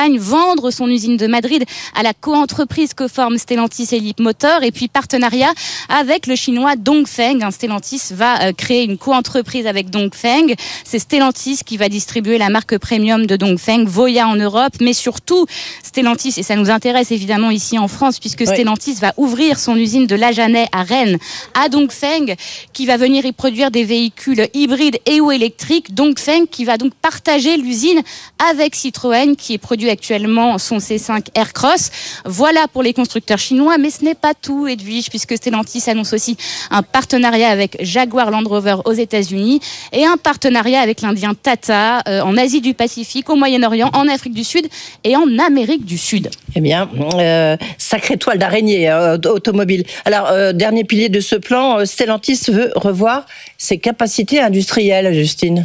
Espagne, vendre son usine de Madrid à la coentreprise que forment Stellantis et Leapmotor, et puis partenariat avec le chinois Dongfeng. Stellantis va créer une coentreprise avec Dongfeng. C'est Stellantis qui va distribuer la marque premium de Dongfeng, Voya en Europe, mais surtout Stellantis, et ça nous intéresse évidemment ici en France, puisque Stellantis va ouvrir son usine de Lajanais à Rennes à Dongfeng, qui va venir y produire des véhicules hybrides et ou électriques. Dongfeng qui va donc partager l'usine avec Citroën, qui produit actuellement son C5 Aircross. Voilà pour les constructeurs chinois, mais ce n'est pas tout, Edwige, puisque Stellantis annonce aussi un partenariat avec Jaguar Land Rover aux États-Unis et un partenariat avec l'Indien Tata en Asie du Pacifique, au Moyen-Orient, en Afrique du Sud et en Amérique du Sud. Eh bien, sacrée toile d'araignée automobile. Alors, dernier pilier de ce plan, Stellantis veut revoir ses capacités industrielles, Justine.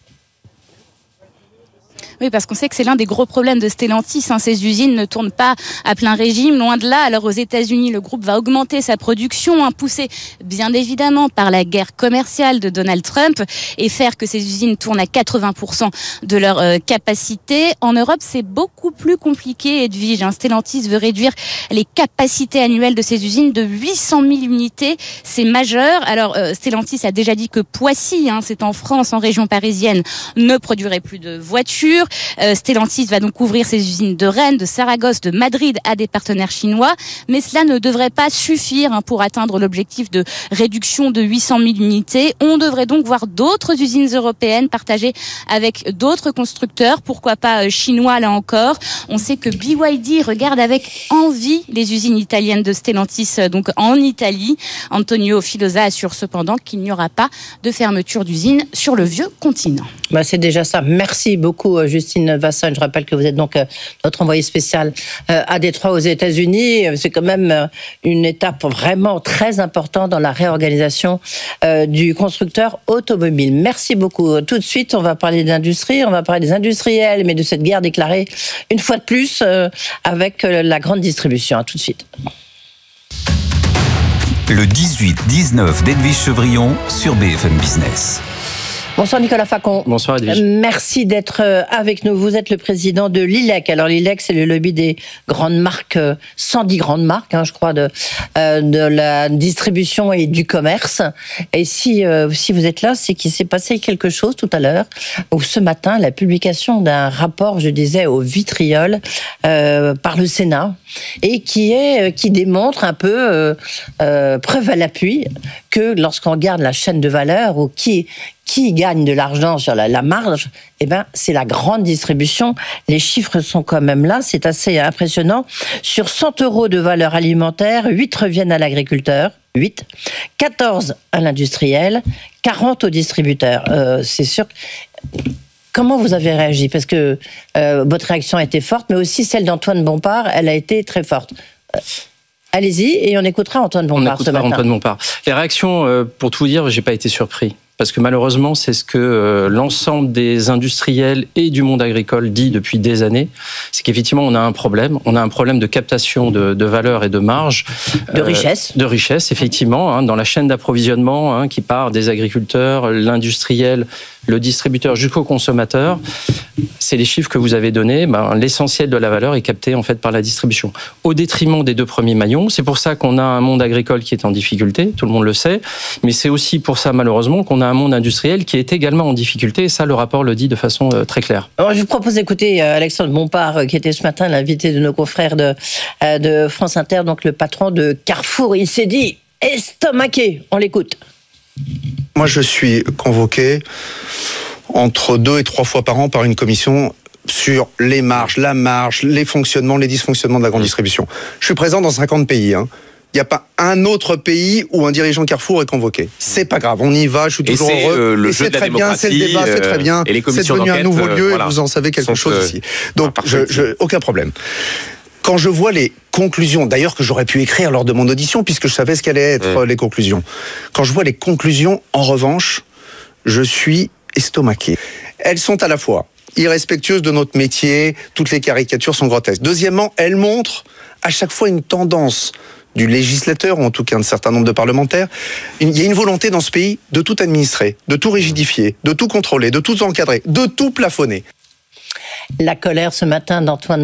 Oui, parce qu'on sait que c'est l'un des gros problèmes de Stellantis. Ces usines ne tournent pas à plein régime, loin de là. Alors aux États-Unis, le groupe va augmenter sa production, poussé bien évidemment par la guerre commerciale de Donald Trump, et faire que ces usines tournent à 80% de leur capacité. En Europe, c'est beaucoup plus compliqué, Edwige. Stellantis veut réduire les capacités annuelles de ces usines de 800 000 unités. C'est majeur. Alors Stellantis a déjà dit que Poissy, c'est en France, en région parisienne, ne produirait plus de voitures. Stellantis va donc ouvrir ses usines de Rennes, de Saragosse, de Madrid à des partenaires chinois, mais cela ne devrait pas suffire pour atteindre l'objectif de réduction de 800 000 unités. On devrait donc voir d'autres usines européennes partagées avec d'autres constructeurs, pourquoi pas chinois là encore. On sait que BYD regarde avec envie les usines italiennes de Stellantis, donc en Italie. Antonio Filosa assure cependant qu'il n'y aura pas de fermeture d'usine sur le vieux continent. C'est déjà ça. Merci beaucoup, Justine Vasson. Je rappelle que vous êtes donc notre envoyée spéciale à Détroit aux États-Unis. C'est quand même une étape vraiment très importante dans la réorganisation du constructeur automobile. Merci beaucoup. Tout de suite, on va parler d'industrie, on va parler des industriels, mais de cette guerre déclarée une fois de plus avec la grande distribution. À tout de suite. Le 18-19 d'Edwige Chevrillon sur BFM Business. Bonsoir Nicolas Facon. Bonsoir Edwige. Merci d'être avec nous. Vous êtes le président de l'ILEC. Alors l'ILEC, c'est le lobby des grandes marques, 110 grandes marques, je crois, de la distribution et du commerce. Et si vous êtes là, c'est qu'il s'est passé quelque chose tout à l'heure, ou ce matin, la publication d'un rapport, je disais, au vitriol par le Sénat, et qui démontre un peu, preuve à l'appui, que lorsqu'on regarde la chaîne de valeur, ou qui gagne de l'argent sur la marge, c'est la grande distribution. Les chiffres sont quand même là, c'est assez impressionnant. Sur 100 € de valeur alimentaire, 8 reviennent à l'agriculteur, 8, 14 à l'industriel, 40 au distributeur. C'est sûr. Comment vous avez réagi ? Parce que votre réaction a été forte, mais aussi celle d'Antoine Bompard, elle a été très forte. Allez-y, et on écoutera Antoine Bompard ce matin. Antoine Bompard. Les réactions, pour tout vous dire, j'ai pas été surpris. Parce que malheureusement, c'est ce que l'ensemble des industriels et du monde agricole dit depuis des années, c'est qu'effectivement, on a un problème. On a un problème de captation de valeur et de marge. De richesse. De richesse, effectivement, dans la chaîne d'approvisionnement qui part des agriculteurs, l'industriel, le distributeur jusqu'au consommateur. C'est les chiffres que vous avez donnés. L'essentiel de la valeur est capté en fait par la distribution, au détriment des deux premiers maillons. C'est pour ça qu'on a un monde agricole qui est en difficulté, tout le monde le sait. Mais c'est aussi pour ça, malheureusement, qu'on a un monde industriel qui est également en difficulté. Et ça, le rapport le dit de façon très claire. Alors, je vous propose d'écouter Alexandre Bompard, qui était ce matin l'invité de nos confrères de France Inter, donc le patron de Carrefour. Il s'est dit estomaqué. On l'écoute. Moi, je suis convoqué entre 2 et 3 fois par an par une commission sur les marges, la marge, les fonctionnements, les dysfonctionnements de la grande distribution. Je suis présent dans 50 pays. Il n'y a pas un autre pays où un dirigeant Carrefour est convoqué. C'est pas grave, on y va, je suis toujours heureux. Le et jeu c'est de la très bien, c'est le débat, c'est très bien. Et les commissions c'est devenu un nouveau lieu voilà, et vous en savez quelque chose ici. Donc, aucun problème. Quand je vois les conclusions, d'ailleurs que j'aurais pu écrire lors de mon audition, puisque je savais ce qu'allaient être les conclusions. Quand je vois les conclusions, en revanche, je suis estomaqué. Elles sont à la fois irrespectueuses de notre métier, toutes les caricatures sont grotesques. Deuxièmement, elles montrent à chaque fois une tendance du législateur, ou en tout cas un certain nombre de parlementaires. Il y a une volonté dans ce pays de tout administrer, de tout rigidifier, de tout contrôler, de tout encadrer, de tout plafonner. La colère ce matin d'Antoine